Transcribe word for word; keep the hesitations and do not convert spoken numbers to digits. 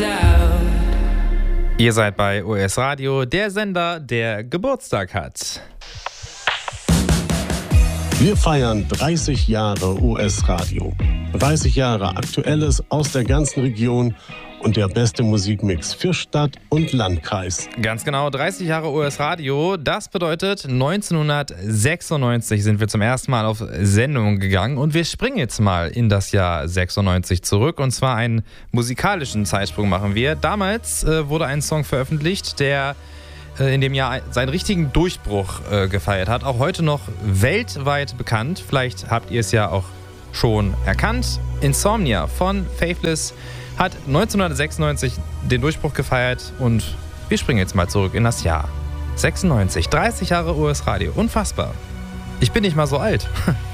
Ihr seid bei O S Radio, der Sender, der Geburtstag hat. Wir feiern dreißig Jahre O S Radio. dreißig Jahre Aktuelles aus der ganzen Region und der beste Musikmix für Stadt und Landkreis. Ganz genau, dreißig Jahre O S Radio. Das bedeutet, neunzehnhundertsechsundneunzig sind wir zum ersten Mal auf Sendung gegangen und wir springen jetzt mal in das Jahr sechsundneunzig zurück und zwar einen musikalischen Zeitsprung machen wir. Damals äh, wurde ein Song veröffentlicht, der äh, in dem Jahr seinen richtigen Durchbruch äh, gefeiert hat. Auch heute noch weltweit bekannt. Vielleicht habt ihr es ja auch schon erkannt. Insomnia von Faithless hat neunzehnhundertsechsundneunzig den Durchbruch gefeiert und wir springen jetzt mal zurück in das Jahr sechsundneunzig. dreißig Jahre O S Radio. Unfassbar. Ich bin nicht mal so alt.